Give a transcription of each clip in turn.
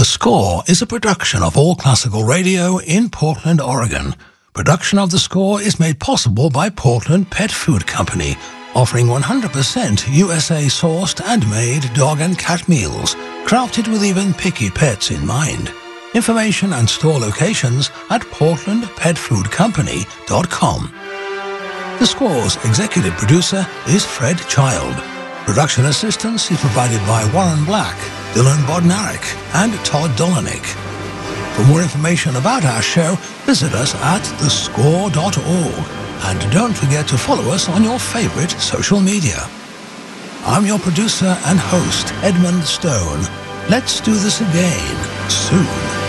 The Score is a production of All Classical Radio in Portland, Oregon. Production of The Score is made possible by Portland Pet Food Company, offering 100% USA-sourced and made dog and cat meals, crafted with even picky pets in mind. Information and store locations at portlandpetfoodcompany.com. The Score's executive producer is Fred Child. Production assistance is provided by Warren Black, Dylan Bodnarik, and Todd Dolanik. For more information about our show, visit us at thescore.org. And don't forget to follow us on your favorite social media. I'm your producer and host, Edmund Stone. Let's do this again soon.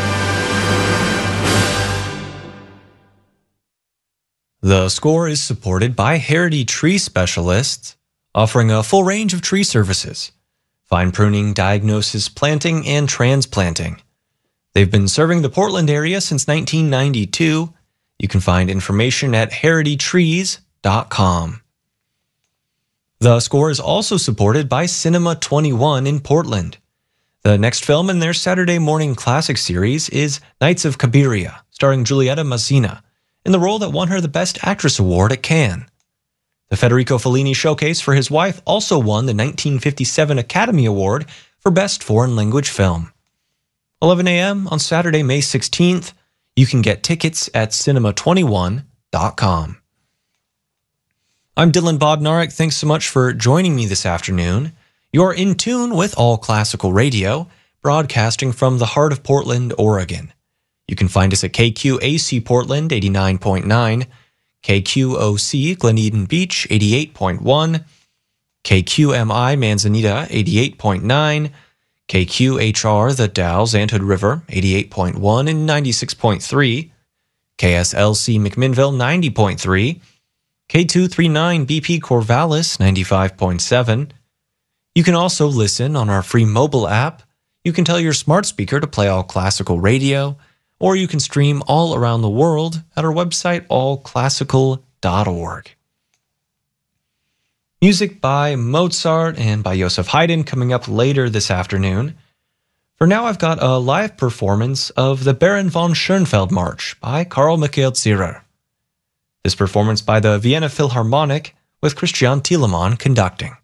The Score is supported by Heritage Tree Specialists, offering a full range of tree services: fine pruning, diagnosis, planting, and transplanting. They've been serving the Portland area since 1992. You can find information at heritagetrees.com. The Score is also supported by Cinema 21 in Portland. The next film in their Saturday morning classic series is Knights of Cabiria, starring Giulietta Massina, in the role that won her the Best Actress Award at Cannes. The Federico Fellini Showcase for his wife also won the 1957 Academy Award for Best Foreign Language Film. 11 a.m. on Saturday, May 16th. You can get tickets at cinema21.com. I'm Dylan Bodnarik. Thanks so much for joining me this afternoon. You're in tune with All Classical Radio, broadcasting from the heart of Portland, Oregon. You can find us at KQAC Portland 89.9, KQOC Glen Eden Beach 88.1, KQMI Manzanita 88.9, KQHR The Dalles Anthood River 88.1 and 96.3, KSLC McMinnville 90.3, K239 BP Corvallis 95.7. You can also listen on our free mobile app. You can tell your smart speaker to play All Classical Radio, or you can stream all around the world at our website, allclassical.org. Music by Mozart and by Joseph Haydn coming up later this afternoon. For now, I've got a live performance of the Baron von Schoenfeld March by Karl Michael Zierer. This performance by the Vienna Philharmonic with Christian Thielemann conducting.